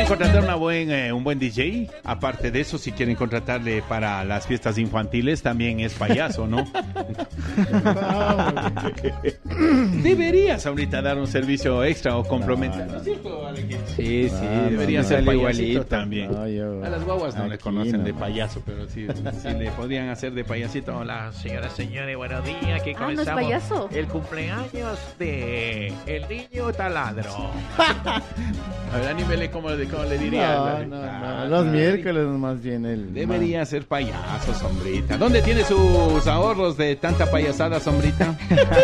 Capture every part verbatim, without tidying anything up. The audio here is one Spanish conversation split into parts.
contratar una buen, eh, un buen D J, aparte de eso, si quieren contratarle para las fiestas infantiles, también es payaso, ¿no? Deberías ahorita dar un servicio extra o complementario. No, no. Sí, Sí, sí, ah, debería no, ser no, payasito igualito también. No, yo, a las guaguas no le conocen no. de payaso, pero sí, sí le podrían hacer de payasito. Hola, señoras, señores, buenos días. Aquí Ah, ¿no es comenzamos payaso? el cumpleaños de el niño taladro. A ver, anímele como, cómo le diría. No, no, no. Los miércoles más bien el... Debería ser payaso, sombrita. ¿Dónde tiene sus ahorros de tanta payasada, sombrita?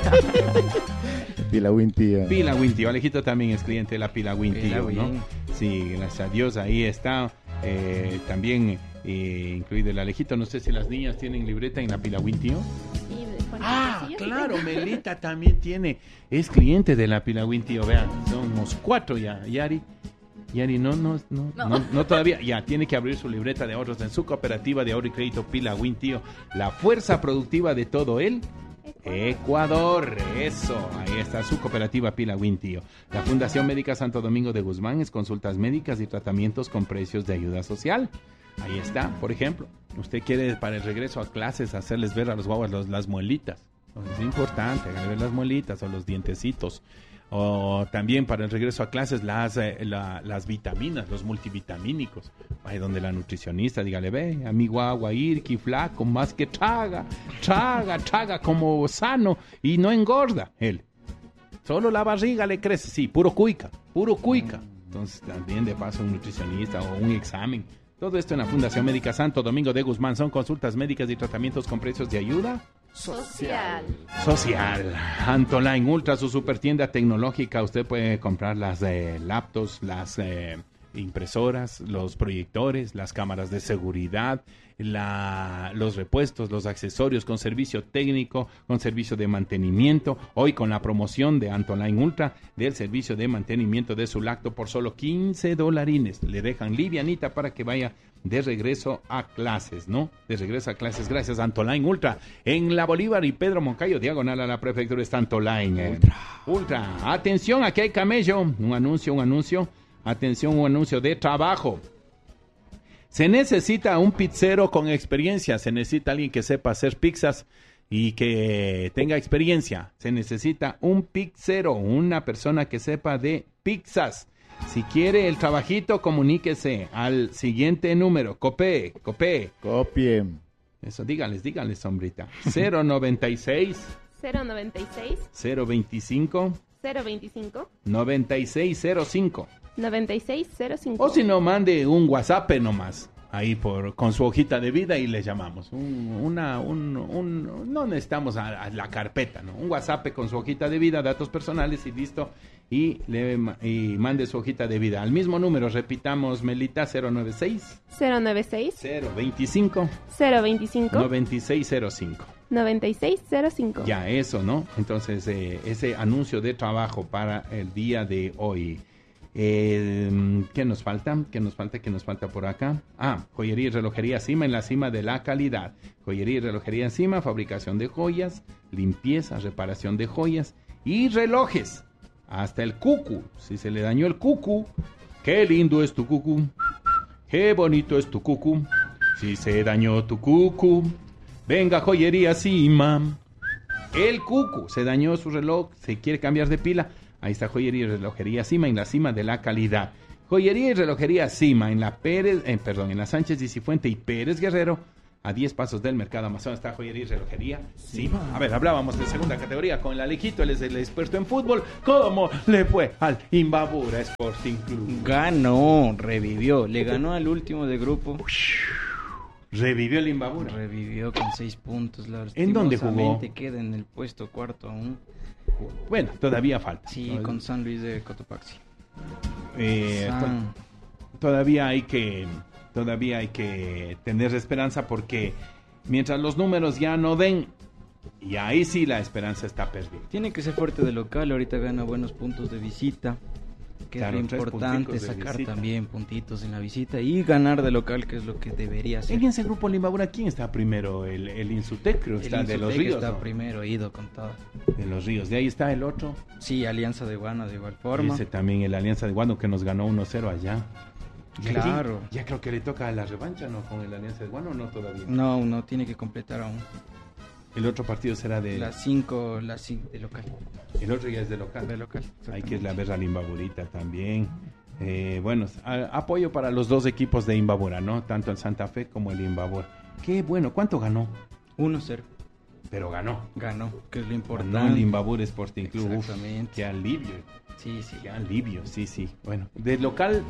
Pila Winty. Pila Winty. Alejito también es cliente de la Pila Winty, Pila ¿no? Win. Sí, gracias a Dios, ahí está. Eh, también eh, incluido el Alejito. No sé si las niñas tienen libreta en la Pila Winty. Sí, de Juanito, Ah, sí, yo sí claro, tengo. Melita también tiene, es cliente de la Pila Winty. Vean, somos cuatro ya. Yari, Yari, no, no, no, no, No. no todavía. Ya tiene que abrir su libreta de ahorros en su cooperativa de ahorro y crédito Pila Winty, la fuerza productiva de todo el Ecuador. Eso, ahí está su cooperativa Pila Winty. La Fundación Médica Santo Domingo de Guzmán es consultas médicas y tratamientos con precios de ayuda social. Ahí está, por ejemplo, usted quiere para el regreso a clases hacerles ver a los guaguas los, las muelitas. Entonces, es importante hacerles ver las muelitas o los dientecitos. O también para el regreso a clases las, eh, la, las vitaminas, los multivitamínicos. Ahí donde la nutricionista, dígale, ve, a mi guagua, Irki, flaco, más que traga, traga, traga como sano y no engorda él. Solo la barriga le crece, sí, puro cuica, puro cuica. Entonces también de paso un nutricionista o un examen. Todo esto en la Fundación Médica Santo Domingo de Guzmán. Son consultas médicas y tratamientos con precios de ayuda Social. social. Antoline Ultra, su super tienda tecnológica. Usted puede comprar las eh, laptops, las eh, impresoras, los proyectores, las cámaras de seguridad, la, los repuestos, los accesorios con servicio técnico, con servicio de mantenimiento. Hoy con la promoción de Antoline Ultra del servicio de mantenimiento de su lacto por solo quince dolarines. Le dejan livianita para que vaya de regreso a clases, ¿no? De regreso a clases, gracias a Antoline Ultra. En la Bolívar y Pedro Moncayo, diagonal a la prefectura, está Antoline eh. Ultra. Ultra. Atención, aquí hay camello. Un anuncio, un anuncio. Atención, un anuncio de trabajo. Se necesita un pizzero con experiencia. Se necesita alguien que sepa hacer pizzas y que tenga experiencia. Se necesita un pizzero, una persona que sepa de pizzas. Si quiere el trabajito, comuníquese al siguiente número. Copé, copé. Copie. Eso, díganles, díganles, sombrita. cero noventa y seis, cero noventa y seis, cero veinticinco, cero veinticinco, noventa y seis cero cinco. noventa y seis cero cinco. O si no, mande un WhatsApp nomás. Ahí por, con su hojita de vida y le llamamos. Un, una, un, un, no necesitamos a, a la carpeta, ¿no? Un WhatsApp con su hojita de vida, datos personales y listo. Y, le, y mande su hojita de vida. Al mismo número, repitamos, Melita, cero noventa y seis, cero noventa y seis, cero veinticinco, cero veinticinco, noventa y seis cero cinco. noventa y seis cero cinco. Ya, eso, ¿no? Entonces, eh, ese anuncio de trabajo para el día de hoy. Eh, ¿Qué nos falta? ¿Qué nos falta? ¿Qué nos falta por acá? Ah, joyería y relojería Cima, en la cima de la calidad. Joyería y relojería Cima, fabricación de joyas, limpieza, reparación de joyas y relojes. Hasta el cucu. Si se le dañó el cucu, qué lindo es tu cucu. Qué bonito es tu cucu. Si se dañó tu cucu, venga joyería Cima. El cucu, se dañó su reloj, se quiere cambiar de pila. Ahí está Joyería y Relojería Cima, en la cima de la calidad. Joyería y Relojería Cima, en la Pérez, eh, perdón, en la Sánchez de Cifuente y Pérez Guerrero, a diez pasos del Mercado Amazonas está Joyería y Relojería Cima. A ver, hablábamos de segunda categoría con el Alejito, él es el experto en fútbol. ¿Cómo le fue al Imbabura Sporting Club? Ganó, revivió. Le ganó al último del grupo. Revivió el Imbabura. Revivió con seis puntos. ¿En dónde jugó? Queda en el puesto cuarto aún. Bueno, todavía falta. Sí, todavía. con San Luis de Cotopaxi. Eh, San... to- todavía hay que todavía hay que tener esperanza porque mientras los números ya no den, y ahí sí la esperanza está perdida. Tiene que ser fuerte de local, ahorita gana buenos puntos de visita, que Claro, es lo tres importante, punticos de sacar visita. también puntitos en la visita y ganar de local, que es lo que debería hacer. En ese grupo Limbabura, ¿quién está primero? El, el Insutec, creo que El está de los Insutec Ríos. está ¿no? primero, ido con todo. De los Ríos. De ahí está el otro. Sí, Alianza de Guana de igual forma. Ese también, el Alianza de Guano, que nos ganó uno cero allá. Y aquí, Claro. ya creo que le toca la revancha, ¿no? Con el Alianza de Guano, ¿o no todavía? No, no, tiene que completar aún. El otro partido será de... Las cinco, las cinco de local. El otro ya es de local. De local. Hay que ir a ver a la Imbaburita también. Eh, bueno, a- apoyo para los dos equipos de Imbabura, ¿no? Tanto el Santa Fe como el Imbabura. Qué bueno, ¿cuánto ganó? uno cero. Pero ganó. Ganó, que es lo Ganó el importante. Imbabura Sporting Club. Uf, Exactamente. qué alivio. Sí, sí. Qué alivio, sí, sí. Bueno, de local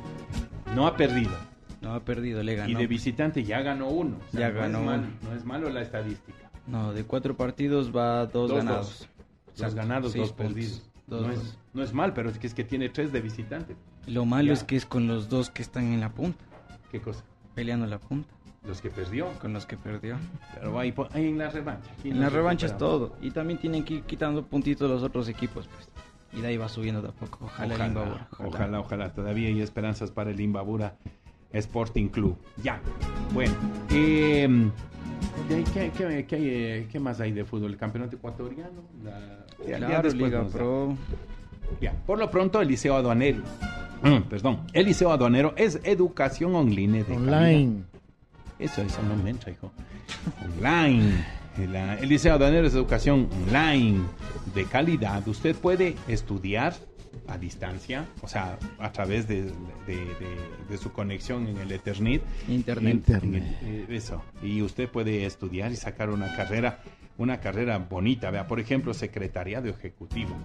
no ha perdido. No ha perdido, le ganó. Y de visitante ya ganó uno. O sea, Ya no ganó es malo, uno. no es malo la estadística. No, de cuatro partidos va dos, Dos, ganados. dos. Dos Exacto, ganados, seis dos puntos. perdidos. Dos, no, dos. es, no es mal, pero es que, es que tiene tres de visitante. Lo malo Ya. es que es con los dos que están en la punta, ¿Qué cosa? peleando la punta, Los que perdió. con los que perdió. Pero ahí, po- ahí en la revancha. Aquí En nos la revancha es recuperamos. todo. Y también tienen que ir quitando puntitos los otros equipos, pues. Y de ahí va subiendo de a poco. Ojalá, el Ojalá, Imbabura, ojalá, ojalá. Todavía hay esperanzas para el Imbabura Sporting Club. Ya. Bueno. Eh, de ahí, ¿qué, qué, qué hay, eh, qué más hay de fútbol? ¿El campeonato ecuatoriano? La, ya- ya Claro, después Liga nos da. Pro. Ya. Por lo pronto, el Liceo Aduanero. Mm, perdón. El Liceo Aduanero es educación online de Online. calidad. Eso, eso no me entra, hijo. Online. El, ah, el Liceo Aduanero es educación online de calidad. Usted puede estudiar a distancia, o sea, a través de, de, de- de su conexión en el Ethernet. Internet. En- en el- eh, eso. Y usted puede estudiar y sacar una carrera, una carrera bonita. Vea, por ejemplo, secretariado ejecutivo,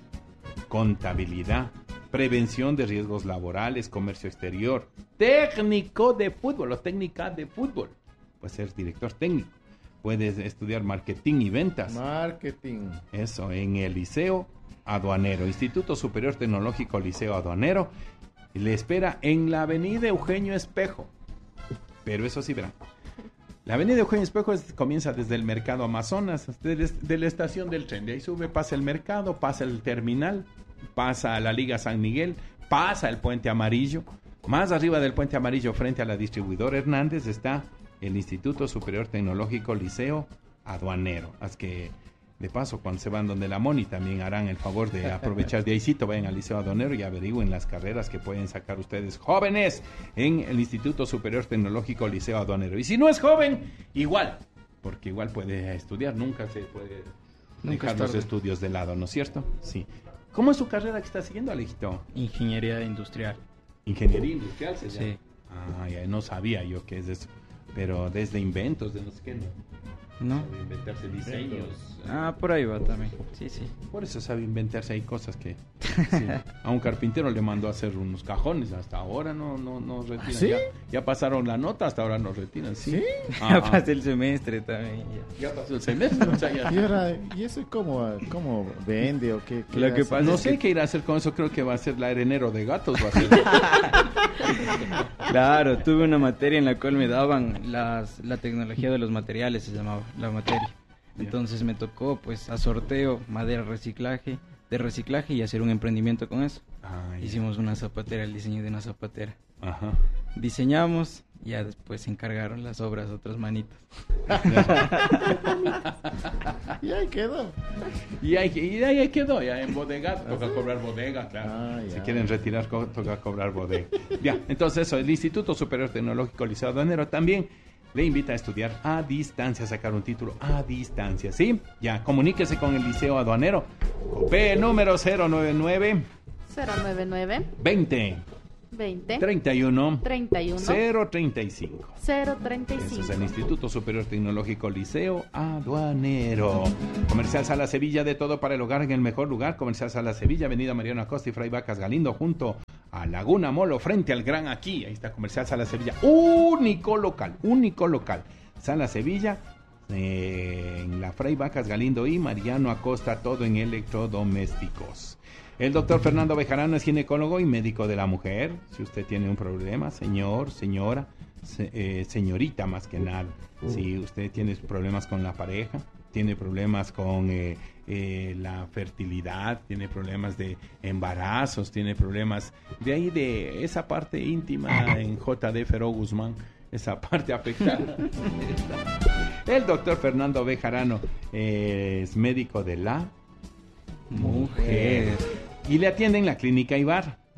contabilidad, prevención de riesgos laborales, comercio exterior, técnico de fútbol o técnica de fútbol. Puede ser director técnico. Puedes estudiar marketing y ventas. Marketing. Eso, en el Liceo Aduanero, Instituto Superior Tecnológico Liceo Aduanero, y le espera en la avenida Eugenio Espejo. Pero eso sí, verán. La avenida Eugenio Espejo es- comienza desde el Mercado Amazonas, de, de la estación del tren. De ahí sube, pasa el mercado, pasa el terminal, pasa a la Liga San Miguel, pasa el Puente Amarillo. Más arriba del Puente Amarillo, frente a la distribuidora Hernández, está el Instituto Superior Tecnológico Liceo Aduanero. Así que, de paso, cuando se van donde la Moni, también harán el favor de aprovechar de ahícito, vayan al Liceo Aduanero y averigüen las carreras que pueden sacar ustedes jóvenes en el Instituto Superior Tecnológico Liceo Aduanero. Y si no es joven, igual, porque igual puede estudiar, nunca se puede Nunca dejar es los tarde. estudios de lado, ¿no es cierto? Sí. ¿Cómo es su carrera que está siguiendo, Alejito? Ingeniería industrial. Ingeniería industrial, se llama. Sí. Ah, ya no sabía yo qué es eso. Pero desde inventos, de no sé qué, ¿no? ¿No? Sabe inventarse diseños. Ah, por ahí va también. Sí, sí. Por eso sabe inventarse ahí cosas que... sí. A un carpintero le mandó a hacer unos cajones. Hasta ahora no, no, no retiran. ¿Sí? Ya, ya pasaron la nota, hasta ahora no retiran. Sí. ¿Sí? Ah, Ya ah. pasé el semestre también. ya. Ya pasó el semestre. O sea, ya- ¿Y, ahora, ¿y eso cómo, cómo vende o qué? qué Lo que hace? pasa No es sé que- qué ir a hacer con eso. Creo que va a ser la arenero de gatos. Va a ser. Claro, tuve una materia en la cual me daban las, la tecnología de los materiales, se llamaba la materia. Entonces me tocó pues a sorteo, madera reciclaje, de reciclaje y hacer un emprendimiento con eso. Ah, ya. Hicimos una zapatera, el diseño de una zapatera. Ajá. Diseñamos, ya después se encargaron las obras otras manitas. Y ahí quedó. Y ahí, y ahí quedó, ya en bodega, toca cobrar bodega, claro. Ah, ya. Si quieren retirar, co- toca cobrar bodega. Ya, entonces eso, el Instituto Superior Tecnológico Liceo Aduanero también le invita a estudiar a distancia, a sacar un título a distancia, ¿sí? Ya, comuníquese con el Liceo Aduanero, COPE número cero nueve nueve cero nueve nueve veinte veinte treinta y uno treinta y uno cero treinta y cinco. cero treinta y Eso cinco. es el Instituto Superior Tecnológico Liceo Aduanero. Comercial Sala Sevilla, de todo para el hogar en el mejor lugar. Comercial Sala Sevilla, Avenida Mariano Acosta y Fray Vacas Galindo, junto a Laguna Molo, frente al Gran Aquí. Ahí está Comercial Sala Sevilla. Único local, único local. Sala Sevilla, eh, en la Fray Vacas Galindo y Mariano Acosta, todo en electrodomésticos. El doctor Fernando Bejarano es ginecólogo y médico de la mujer. Si usted tiene un problema, señor, señora, se- eh, señorita más que nada, si usted tiene problemas con la pareja, tiene problemas con eh, eh, la fertilidad, tiene problemas de embarazos, tiene problemas de ahí de esa parte íntima en J D Feró Guzmán, esa parte afectada. El doctor Fernando Bejarano eh, es médico de la mujer. Y le atiende en la Clínica Ibar.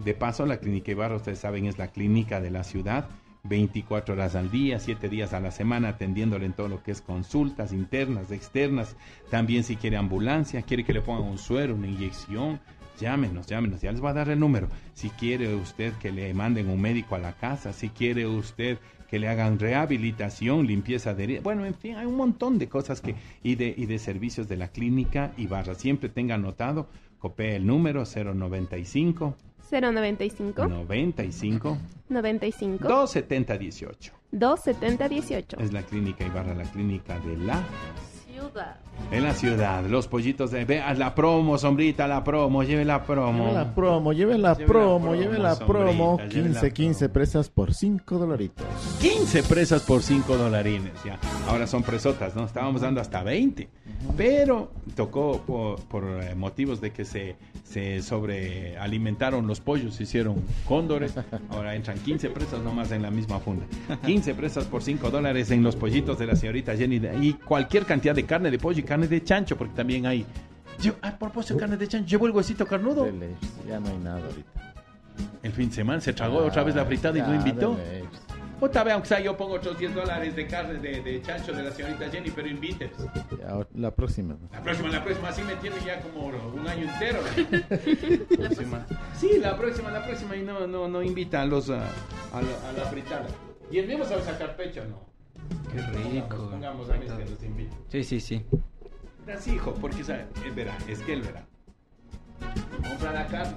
De paso, la Clínica Ibarra, ustedes saben, es la clínica de la ciudad, veinticuatro horas al día, siete días a la semana, atendiéndole en todo lo que es consultas internas, externas. También si quiere ambulancia, quiere que le pongan un suero, una inyección, llámenos, llámenos, ya les voy a dar el número. Si quiere usted que le manden un médico a la casa, si quiere usted que le hagan rehabilitación, limpieza de heridas, bueno, en fin, hay un montón de cosas que y de y de servicios de la Clínica Ibarra. Siempre tenga anotado, copie el número cero noventa y cinco cero noventa y cinco noventa y cinco noventa y cinco dos setenta dieciocho. dos setenta dieciocho. Es la Clínica Ibarra, la clínica de la Ciudad. en la ciudad. Los pollitos de vea la promo, sombrita, la promo, lleve la promo. Lleve la promo, lleve la Lleve la promo, promo, lleve la sombrita, promo. lleve la quince, quince promo. presas por cinco dolaritos. quince presas por cinco dolarines, ya. Ahora son presotas, ¿no? Estábamos dando hasta veinte. Pero tocó por, por eh, motivos de que se, se sobrealimentaron los pollos, se hicieron cóndores. Ahora entran quince presas nomás en la misma funda. quince presas por cinco dólares en los pollitos de la señorita Jenny. Y cualquier cantidad de carne de pollo y carne de chancho, porque también hay... Yo, a propósito de carne de chancho, llevo el huesito carnudo. De leche, ya no hay nada ahorita. El fin de semana se tragó otra vez la fritada y no Ya, invitó. de leche. Otra vez, aunque sea, yo pongo otros diez dólares de carne de, de chancho de la señorita Jenny, pero invite. Ya, la próxima. La próxima, la próxima, así me tiene ya como un año entero. La próxima. Sí, la próxima, la próxima, y no, no, no invita a los, a, a la, a la fritada. Y el mismo sabe sacar pecho, ¿no? Qué rico. Pongamos, pongamos a mí que los invite. Sí, sí, sí. Así, hijo, porque sabe, él verá, es que él verá. Compra la carne.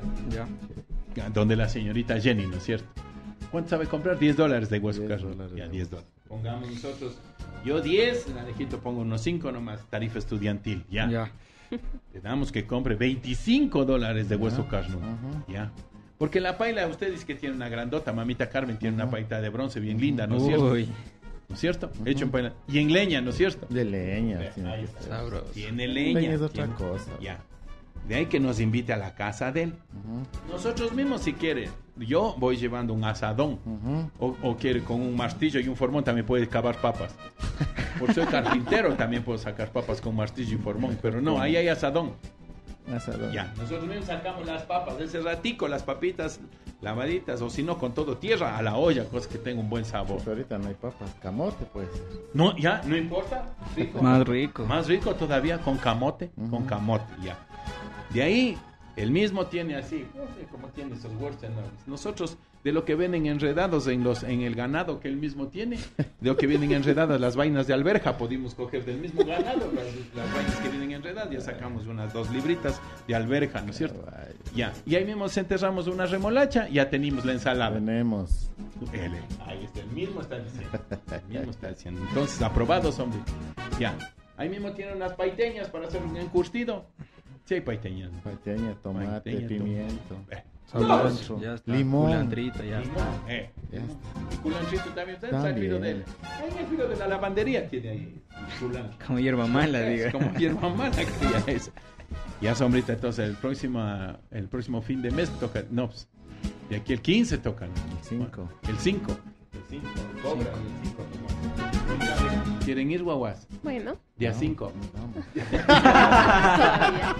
Ya. Donde la señorita Jenny, ¿no es cierto? ¿Cuánto sabe comprar? diez dólares de hueso diez carne. dólares Ya, de diez hueso. dólares. Pongamos nosotros, yo diez, el Alejito pongo unos cinco nomás, tarifa estudiantil, ya. Ya. Le damos que compre veinticinco dólares de hueso carne, Ajá. ya. Porque la paila, usted dice que tiene una grandota, mamita Carmen tiene una paita de bronce bien linda, ¿no es cierto? Uy, ¿No es cierto? Hecho en paila. Y en leña, ¿no es cierto? De leña. Ve, sí. ahí está. sabroso. Tiene leña. Leña es otra tiene- cosa. Ya. De ahí que nos invite a la casa de él. Ujú, Nosotros mismos, si quiere, yo voy llevando un asadón. ujú. O, o quiere con un martillo y un formón también puede cavar papas. Por ser carpintero también puedo sacar papas con martillo y formón. Pero no, ahí hay asadón. Asadón. Ya, nosotros mismos sacamos las papas, ese ratico, las papitas lavaditas, o si no, con todo tierra a la olla, cosa que tenga un buen sabor. Pues ahorita no hay papas. Camote, pues. No, ya, no importa. Rico. Más rico. Más rico todavía con camote, Ujú. con camote, ya. De ahí, el mismo tiene así, no sé cómo tiene esos huertos enormes. Nosotros, de lo que vienen enredados en los en el ganado que él mismo tiene, de lo que vienen enredadas las vainas de alberja, pudimos coger del mismo ganado las, las vainas que vienen enredadas, ya sacamos unas dos libritas de alberja, ¿no es cierto? Vaya. Ya, y ahí mismo enterramos una remolacha, ya tenemos la ensalada. Tenemos. Él, ahí está, el mismo está diciendo. El mismo está diciendo. Entonces, aprobados, hombre. Ya. Ahí mismo tiene unas paiteñas para hacer un encurtido. Sí hay paiteñas. Paiteña, tomate, Paiteña, pimiento. Eh, Sabroso. Cilantro, Ya está. limón. Culantrito, ya limón, está. eh. Ya está. Y culantrito también. ¿Sabes? También. El filo de, ahí el filo de la lavandería tiene ahí. Culantro. Como hierba mala, Es diga. como hierba mala que ya es. Ya, sombrita, entonces el próximo, el próximo fin de mes toca. No, pues, de aquí el quince tocan. El cinco. El cinco. El cinco. Cobran el cinco. ¿Quieren ir, guaguas? Bueno, Día Vamos, cinco. vamos. Todavía.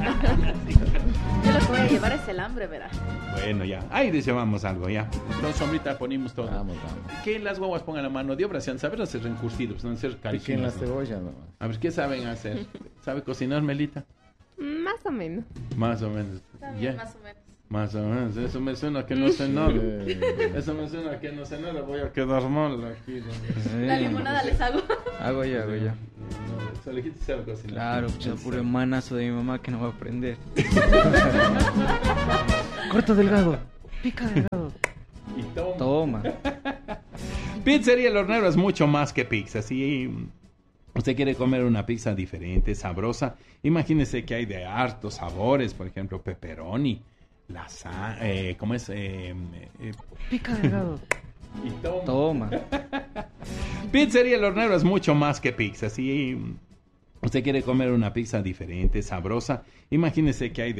Yo lo que voy a llevar es el hambre, verá. Bueno, ya. Ahí les llevamos algo, ya. Entonces, sombrita, ponemos todo. Vamos, vamos. Que las guaguas pongan la mano de obra, sean saber hacer rencurtidos, no ser Piquen la cariñosos. cebolla nomás. A ver, ¿qué saben hacer? ¿Sabe cocinar, Melita? más o menos. Más o menos. Está Ya. bien, más o menos. Más o menos. Eso me suena que no sé nada. Eh, Eso me suena que no sé nada. Voy a quedar mal aquí. ¿no? La Eh, limonada les hago. Hago ya, hago ya. No, Solejito sabe cocinar. Claro, pues el puro manazo de mi mamá que no va a aprender. Corta delgado. Pica delgado. Y toma. Toma. Pizzería El Hornero es mucho más que pizza. Si usted quiere comer una pizza diferente, sabrosa, imagínese que hay de hartos sabores, por ejemplo, pepperoni, lasaña, eh, ¿cómo es? Eh, eh, Pica delgado. y toma. Toma. Pizzería El Hornero es mucho más que pizza. Si usted quiere comer una pizza diferente, sabrosa, imagínese que hay de